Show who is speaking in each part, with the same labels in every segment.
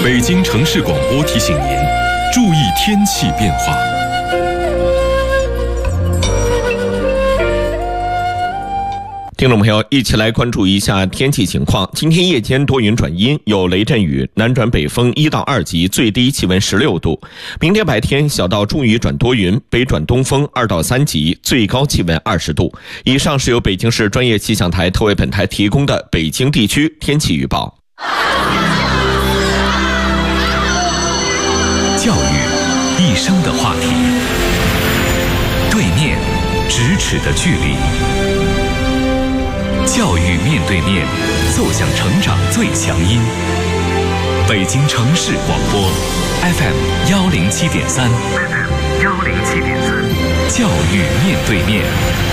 Speaker 1: 北京城市广播提醒您，注意天气变化。
Speaker 2: 听众朋友，一起来关注一下天气情况。今天夜间多云转阴，有雷阵雨，南转北风1到2级，最低气温16度。明天白天小到中雨转多云，北转东风2到3级，最高气温20度。以上是由北京市专业气象台特为本台提供的北京地区天气预报。
Speaker 3: 教育一生的话题，对面咫尺的距离。教育面对面，奏响成长最强音。北京城市广播 FM 107.3，教育面对面。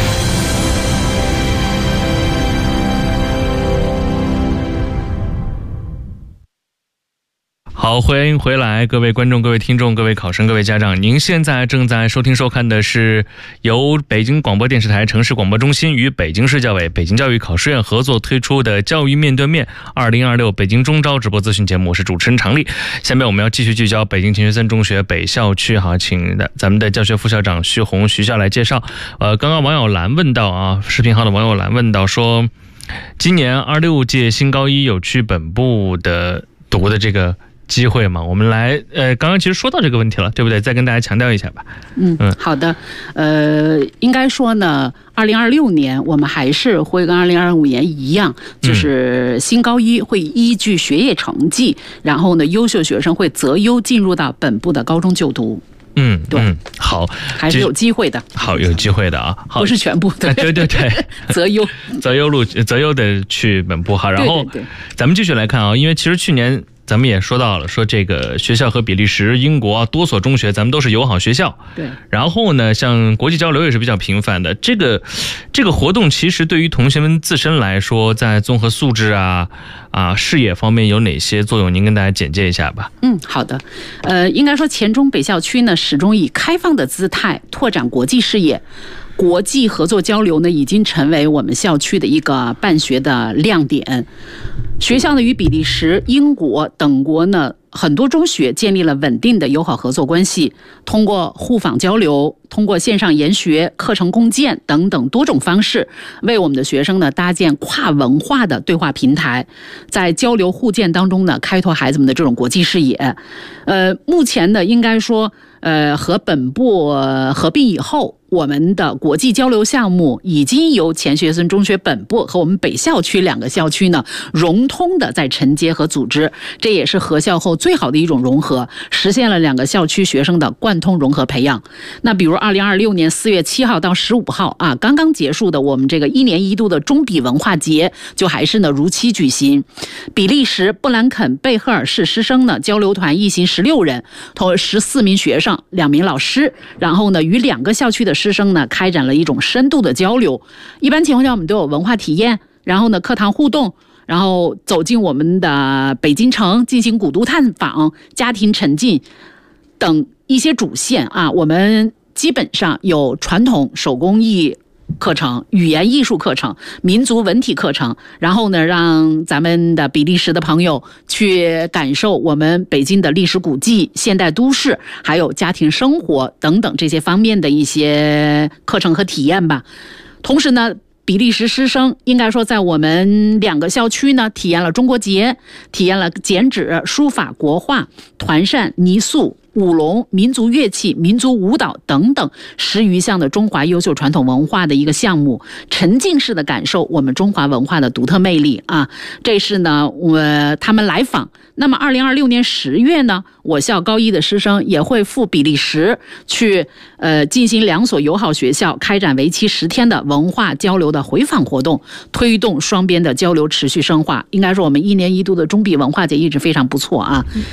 Speaker 4: 好，欢迎回来，各位观众、各位听众、各位考生、各位家长，您现在正在收听收看的是由北京广播电视台城市广播中心与北京市教委、北京教育考试院合作推出的教育面对面2026北京中招直播咨询节目，我是主持人常丽。下面我们要继续聚焦北京钱学森中学北校区，好，请咱们的教学副校长徐红徐校来介绍。刚刚网友兰问到啊，视频号的网友兰问到说，今年26届新高一有去本部的读的这个机会嘛？我们来刚刚其实说到这个问题了，对不对？再跟大家强调一下吧。
Speaker 5: 好的。应该说呢，2026年我们还是会跟2025年一样，就是新高一会依据学业成绩，然后呢，优秀学生会择优进入到本部的高中就读。对，
Speaker 4: 好，
Speaker 5: 还是有机会的。
Speaker 4: 好，有机会的啊，好，
Speaker 5: 不是全部的。
Speaker 4: 对，择优的去本部哈。然后咱们继续来看啊，因为其实去年咱们也说到了，说这个学校和比利时、英国多所中学，咱们都是友好学校。
Speaker 5: 对。
Speaker 4: 然后呢，像国际交流也是比较频繁的。这个活动其实对于同学们自身来说，在综合素质视野方面有哪些作用？您跟大家简介一下吧。
Speaker 5: 好的。应该说钱钟北校区呢，始终以开放的姿态拓展国际视野。国际合作交流呢，已经成为我们校区的一个办学的亮点。学校呢，与比利时、英国等国呢，很多中学建立了稳定的友好合作关系，通过互访交流，通过线上研学、课程共建等等多种方式，为我们的学生呢搭建跨文化的对话平台，在交流互鉴当中呢，开拓孩子们的这种国际视野。目前呢，应该说，和本部合并以后，我们的国际交流项目已经由钱学森中学本部和我们北校区2个校区呢融通的在承接和组织，这也是合校后最好的一种融合，实现了2个校区学生的贯通融合培养。那比如2026年4月7号到15号啊，刚刚结束的我们这个1年1度的中比文化节，就还是呢如期举行。比利时布兰肯贝赫尔市师生呢交流团一行16人，同14名学生、2名老师，然后呢与2个校区的师生呢开展了一种深度的交流。一般情况下我们都有文化体验，然后呢课堂互动，然后走进我们的北京城进行古都探访、家庭沉浸等一些主线啊。我们基本上有传统手工艺课程、语言艺术课程、民族文体课程，然后呢让咱们的比利时的朋友去感受我们北京的历史古迹、现代都市，还有家庭生活等等这些方面的一些课程和体验吧。同时呢，比利时师生应该说在我们2个校区呢体验了中国结，体验了剪纸、书法、国画、团扇、泥塑、舞龙、民族乐器、民族舞蹈等等10余项的中华优秀传统文化的一个项目，沉浸式的感受我们中华文化的独特魅力啊！这是呢，他们来访。那么2026年10月呢，我校高一的师生也会赴比利时去进行2所友好学校开展为期10天的文化交流的回访活动，推动双边的交流持续深化。应该说我们1年1度的中比文化节一直非常不错啊。